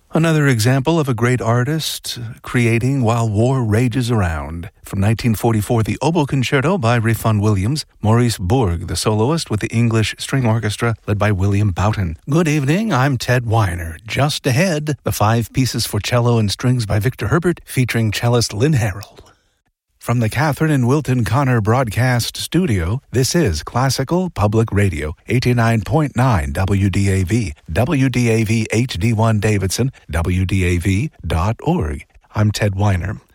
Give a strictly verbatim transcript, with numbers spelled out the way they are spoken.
Another example of a great artist creating while war rages around. From nineteen forty-four, the Oboe Concerto by Rayfun Williams, Maurice Bourg, the soloist with the English String Orchestra led by William Boughton. Good evening, I'm Ted Weiner. Just ahead, the five pieces for cello and strings by Victor Herbert featuring cellist Lynn Harrell. From the Catherine and Wilton Connor Broadcast Studio, this is Classical Public Radio, eighty-nine point nine W D A V, W D A V H D one Davidson, W D A V dot org. I'm Ted Weiner.